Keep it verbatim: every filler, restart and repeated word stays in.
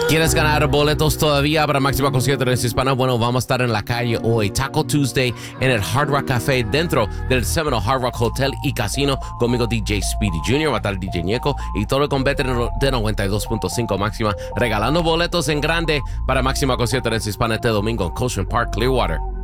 ¿Quieres ganar boletos todavía para Máxima Concierto en Hispana? Bueno, vamos a estar en la calle hoy, Taco Tuesday, en el Hard Rock Café, dentro del Seminole Hard Rock Hotel y Casino. Conmigo D J Speedy junior, va a estar D J Ñeco y todo el combate de noventa y dos punto cinco Máxima, regalando boletos en grande para Máxima Concierto en Hispana este domingo en Ocean Park, Clearwater.